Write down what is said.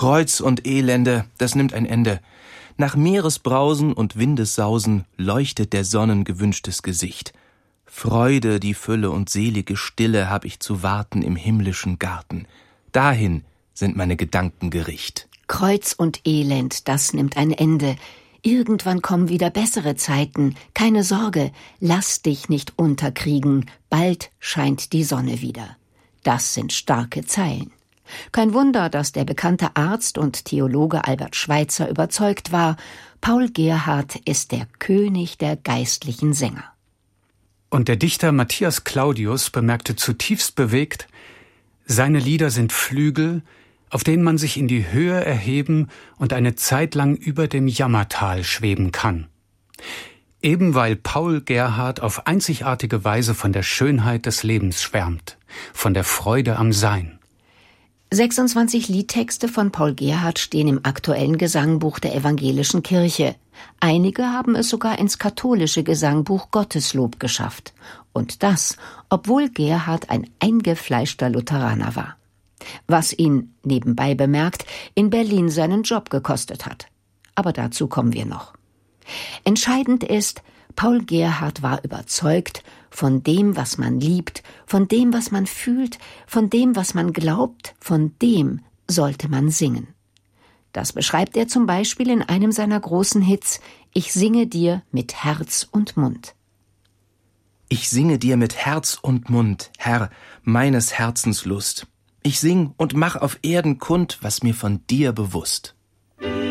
Kreuz und Elende, das nimmt ein Ende. Nach Meeresbrausen und Windessausen leuchtet der sonnengewünschtes Gesicht. Freude, die Fülle und selige Stille hab ich zu warten im himmlischen Garten. Dahin sind meine Gedanken gericht. Kreuz und Elend, das nimmt ein Ende. Irgendwann kommen wieder bessere Zeiten. Keine Sorge, lass dich nicht unterkriegen. Bald scheint die Sonne wieder. Das sind starke Zeilen. Kein Wunder, dass der bekannte Arzt und Theologe Albert Schweitzer überzeugt war, Paul Gerhardt ist der König der geistlichen Sänger. Und der Dichter Matthias Claudius bemerkte zutiefst bewegt, seine Lieder sind Flügel, auf denen man sich in die Höhe erheben und eine Zeit lang über dem Jammertal schweben kann. Eben weil Paul Gerhardt auf einzigartige Weise von der Schönheit des Lebens schwärmt, von der Freude am Sein. 26 Liedtexte von Paul Gerhardt stehen im aktuellen Gesangbuch der Evangelischen Kirche. Einige haben es sogar ins katholische Gesangbuch Gotteslob geschafft. Und das, obwohl Gerhardt ein eingefleischter Lutheraner war. Was ihn, nebenbei bemerkt, in Berlin seinen Job gekostet hat. Aber dazu kommen wir noch. Entscheidend ist, Paul Gerhardt war überzeugt von dem, was man liebt, von dem, was man fühlt, von dem, was man glaubt, von dem sollte man singen. Das beschreibt er zum Beispiel in einem seiner großen Hits »Ich singe dir mit Herz und Mund«. Ich singe dir mit Herz und Mund, Herr, meines Herzens Lust. Ich sing und mach auf Erden kund, was mir von dir bewusst.